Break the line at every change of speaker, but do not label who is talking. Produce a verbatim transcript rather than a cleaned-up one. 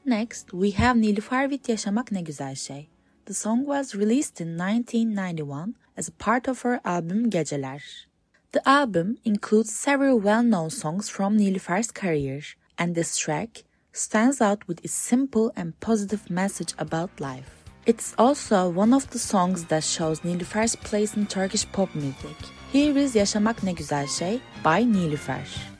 Next, we have Nilüfer with Yaşamak Ne Güzel Şey. The song was released in nineteen ninety-one as a part of her album Geceler. The album includes several well-known songs from Nilüfer's career, and this track stands out with its simple and positive message about life. It's also one of the songs that shows Nilüfer's place in Turkish pop music. Here is Yaşamak Ne Güzel Şey by Nilüfer.